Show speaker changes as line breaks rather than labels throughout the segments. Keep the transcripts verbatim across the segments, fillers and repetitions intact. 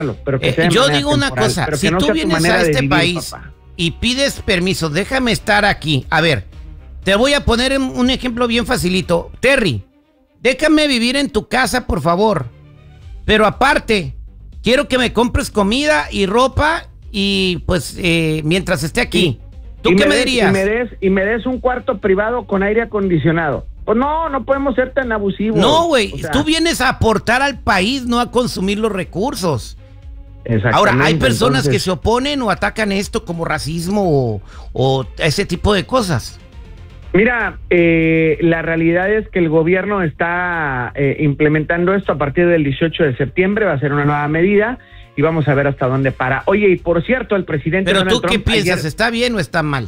pero que sea
Eh,
de
yo
manera
digo una
temporal,
cosa,
pero
si
que no
tú
sea tu
vienes
manera
a
de
este
vivir,
país
papá.
y pides permiso, déjame estar aquí. A ver, te voy a poner un un ejemplo bien facilito. Terry, déjame vivir en tu casa, por favor. Pero aparte, quiero que me compres comida y ropa y pues eh, mientras esté aquí. ¿Tú
Y
qué me
des-
dirías?
Y me, des, y me des un cuarto privado con aire acondicionado. Pues no, no podemos ser tan abusivos.
No, güey,
O sea,
tú vienes a aportar al país, no a consumir los recursos.
exactamente,
Ahora, hay personas
entonces,
que se oponen o atacan esto como racismo o, o ese tipo de cosas.
Mira, eh, la realidad es que el gobierno está eh, implementando esto a partir del dieciocho de septiembre, va a ser una nueva medida y vamos a ver hasta dónde para. Oye, y por cierto, el presidente
Pero
Donald
tú, ¿qué
Trump
piensas?
ayer-
¿Está bien o está mal?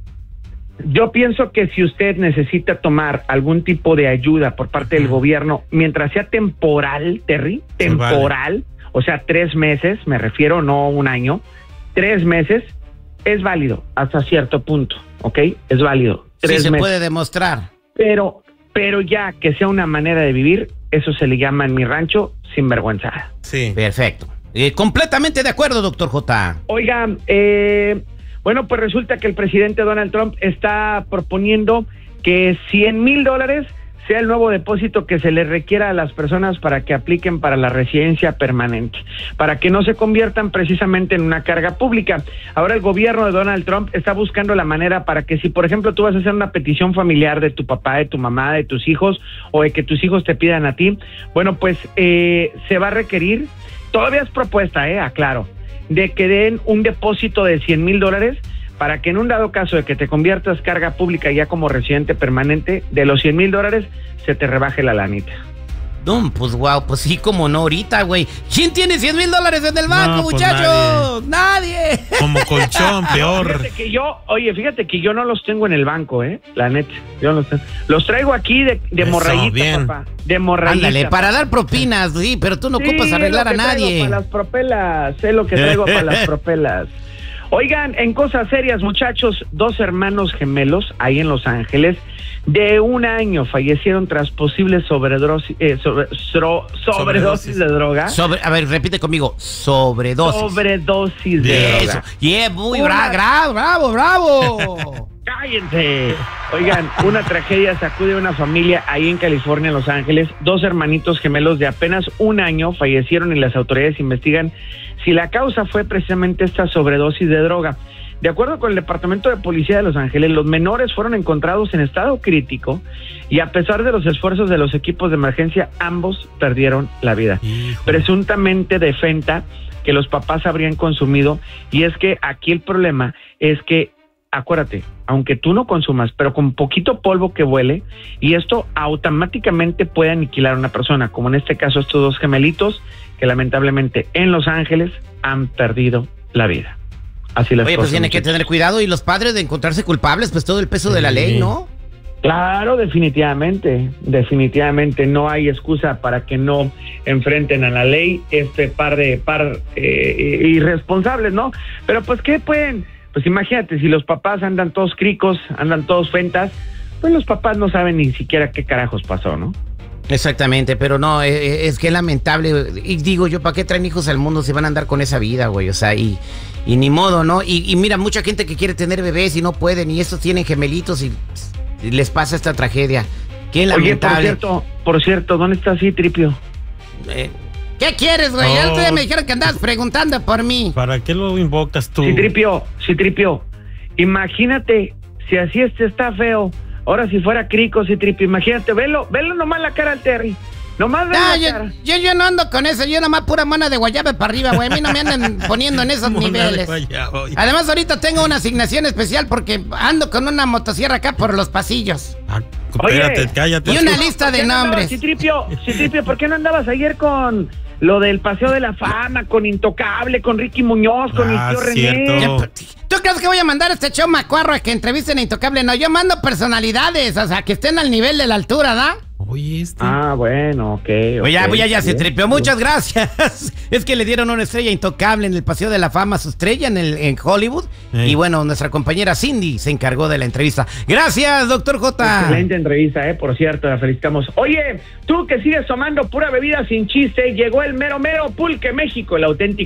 Yo pienso que si usted necesita tomar algún tipo de ayuda por parte del gobierno, mientras sea temporal, Terry,
Sí,
temporal, o sea, tres meses, me refiero, no un año, tres meses, es válido hasta cierto punto, ¿ok? Es válido.
Sí,
Tres
se
meses.
puede demostrar.
Pero, pero ya que sea una manera de vivir, eso se le llama en mi rancho sinvergüenza.
Sí.
Perfecto. Eh, completamente de acuerdo, doctor J.
Oiga, eh, bueno, pues resulta que el presidente Donald Trump está proponiendo que cien mil dólares sea el nuevo depósito que se le requiera a las personas para que apliquen para la residencia permanente, para que no se conviertan precisamente en una carga pública. Ahora el gobierno de Donald Trump está buscando la manera para que si, por ejemplo, tú vas a hacer una petición familiar de tu papá, de tu mamá, de tus hijos, o de que tus hijos te pidan a ti, bueno, pues eh, se va a requerir, todavía es propuesta, eh, aclaro, de que den un depósito de cien mil dólares para que en un dado caso de que te conviertas carga pública ya como residente permanente, de los cien mil dólares se te rebaje la lanita.
No, pues wow, pues sí, como no ahorita, güey. ¿Quién tiene cien mil dólares en el banco,
No, pues
muchachos? Nadie.
Como colchón, peor.
Fíjate que yo, oye, fíjate que yo no los tengo en el banco, eh, la neta, yo no los tengo. Los traigo aquí de, de
Eso,
morrayita,
bien.
papá, de morrayita.
Ándale, para dar propinas, sí, pero tú no
Sí,
ocupas arreglar
lo
a
que traigo
nadie.
Para las propelas, sé lo que traigo para las propelas. Oigan, en cosas serias, muchachos, dos hermanos gemelos ahí en Los Ángeles de un año fallecieron tras posibles sobredosis, eh, sobre, so- sobredosis
Sobredosis.
de droga.
Sobre, a ver, repite conmigo, sobredosis.
Sobredosis de
De
droga.
eso. Yeah, muy
Una-
bra- bravo, bravo, bravo.
¡Cállense! Oigan, una tragedia sacude a una familia ahí en California, en Los Ángeles. Dos hermanitos gemelos de apenas un año fallecieron y las autoridades investigan si la causa fue precisamente esta sobredosis de droga. De acuerdo con el Departamento de Policía de Los Ángeles, los menores fueron encontrados en estado crítico y a pesar de los esfuerzos de los equipos de emergencia, ambos perdieron la vida.
Híjole.
Presuntamente de fenta que los papás habrían consumido, y es que aquí el problema es que, acuérdate, aunque tú no consumas, pero con poquito polvo que huele, y esto automáticamente puede aniquilar a una persona, como en este caso estos dos gemelitos que lamentablemente en Los Ángeles han perdido la vida. Así las
Oye, pues
cosas,
tiene que
muchachos.
tener cuidado y los padres de encontrarse culpables, pues todo el peso de la
Sí.
ley, ¿no?
Claro, definitivamente, definitivamente no hay excusa para que no enfrenten a la ley este par de par eh, irresponsables, ¿no? Pero pues qué pueden, pues imagínate, si los papás andan todos cricos, andan todos fentas, pues los papás no saben ni siquiera qué carajos pasó, ¿no?
Exactamente, pero no, es, es que es lamentable. Y digo yo, ¿para qué traen hijos al mundo si van a andar con esa vida, güey? O sea, y, y ni modo, ¿no? Y, y mira, mucha gente que quiere tener bebés y no pueden, y estos tienen gemelitos y, y les pasa esta tragedia. Qué
Oye, por
lamentable.
cierto, por cierto, ¿dónde está Citripio?
Eh, ¿Qué quieres, güey?
Oh.
El otro día me dijeron que andabas preguntando por mí.
¿Para qué lo invocas tú?
Citripio, Citripio, imagínate si así este está feo. Ahora si fuera crico, Citripio, imagínate, velo, velo nomás la cara al Terry. Nomás ve
No,
la
yo,
cara.
yo, yo no ando con eso, yo nomás pura mona de guayaba para arriba, güey. A mí no me andan poniendo en esos
Mona de
niveles.
guayaba, oye.
Además, ahorita tengo una asignación especial porque ando con una motosierra acá por los pasillos.
Ah,
Oye,
espérate, cállate.
y una
tú.
lista
¿Por
de
qué no andabas,
nombres.
Citripio, Citripio, ¿por qué no andabas ayer con lo del Paseo de la Fama, con Intocable, con Ricky Muñoz, con
Ah,
el tío
cierto.
René?
Ya, ¿tú crees que voy a mandar a este show macuarro a que entrevisten a Intocable? No, yo mando personalidades, o sea, que estén al nivel de la altura, ¿da?
Oye, este.
Ah, bueno, ok.
Pues
okay,
ya, pues ya, ya se
bien.
tripeó. Muchas gracias. Es que le dieron una estrella intocable en el Paseo de la Fama, su estrella en, el, en Hollywood.
Ey.
Y bueno, nuestra compañera Cindy se encargó de la entrevista. Gracias, doctor J.
Excelente entrevista, eh, por cierto, la felicitamos. Oye, tú que sigues tomando pura bebida sin chiste, llegó el mero mero Pulque México, el auténtico